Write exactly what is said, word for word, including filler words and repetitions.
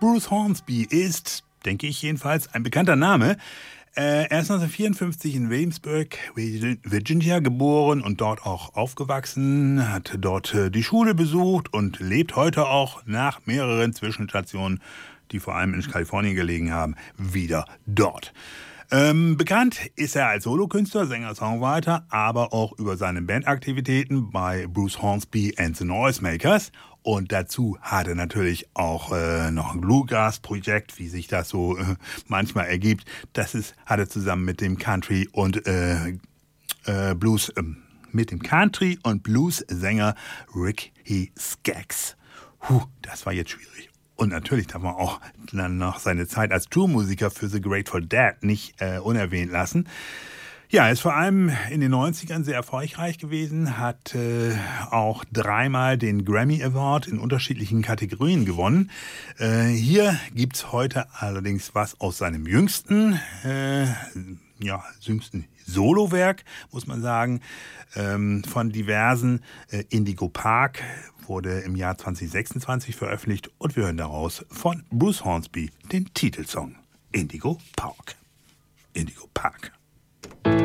Bruce Hornsby ist, denke ich jedenfalls, ein bekannter Name. Äh, er ist neunzehnhundertvierundfünfzig in Williamsburg, Virginia, geboren und dort auch aufgewachsen, hat dort äh, die Schule besucht und lebt heute auch nach mehreren Zwischenstationen, die vor allem in Kalifornien gelegen haben, wieder dort. Ähm, bekannt ist er als Solokünstler, Sänger, Songwriter, aber auch über seine Bandaktivitäten bei Bruce Hornsby and the Noisemakers. Und dazu hat er natürlich auch äh, noch ein Bluegrass-Projekt, wie sich das so äh, manchmal ergibt. Das ist, hat er zusammen mit dem Country und äh, äh, Blues, äh, mit dem Country und Blues-Sänger Ricky Skaggs. Puh, das war jetzt schwierig. Und natürlich darf man auch dann noch seine Zeit als Tourmusiker für The Grateful Dead nicht äh, unerwähnt lassen. Ja, er ist vor allem in den neunzigern sehr erfolgreich gewesen, hat äh, auch dreimal den Grammy Award in unterschiedlichen Kategorien gewonnen. Äh, hier gibt's heute allerdings was aus seinem jüngsten, äh, ja, jüngsten Solowerk, muss man sagen, ähm, von diversen. Äh, Indigo Park wurde im Jahr zwanzig sechsundzwanzig veröffentlicht und wir hören daraus von Bruce Hornsby den Titelsong Indigo Park. Indigo Park.